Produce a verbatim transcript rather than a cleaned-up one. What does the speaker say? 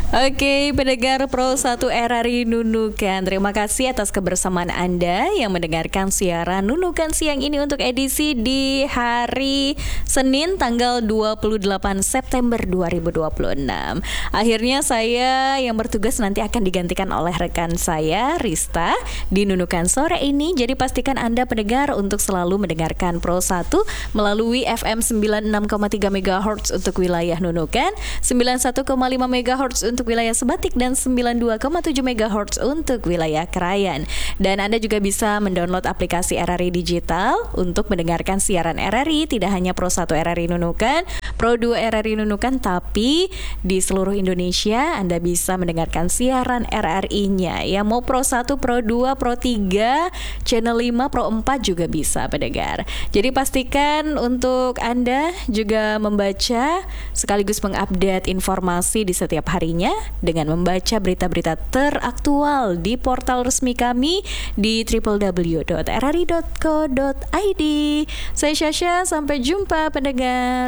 Oke, pendengar Pro satu R R I Nunukan, terima kasih atas kebersamaan Anda yang mendengarkan siaran Nunukan siang ini untuk edisi di hari Senin tanggal dua puluh delapan September dua ribu dua puluh enam. Akhirnya saya yang bertugas nanti akan digantikan oleh rekan saya Rista di Nunukan sore ini. Jadi pastikan Anda pendengar untuk selalu mendengarkan Pro satu melalui F M sembilan puluh enam koma tiga megahertz untuk wilayah Nunukan, sembilan puluh satu koma lima megahertz untuk wilayah Sebatik, dan sembilan puluh dua koma tujuh megahertz untuk wilayah Krayan. Dan Anda juga bisa mendownload aplikasi R R I Digital untuk mendengarkan siaran R R I, tidak hanya Pro satu R R I Nunukan, Pro dua R R I Nunukan, tapi di seluruh Indonesia Anda bisa mendengarkan siaran R R I-nya. Ya, mau Pro satu, Pro dua, Pro tiga, Channel lima, Pro empat juga bisa pendengar. Jadi pastikan untuk Anda juga membaca sekaligus mengupdate informasi di setiap harinya dengan membaca berita-berita teraktual di portal resmi kami di w w w dot r r i dot co dot i d. Saya Syasha, sampai jumpa pendengar.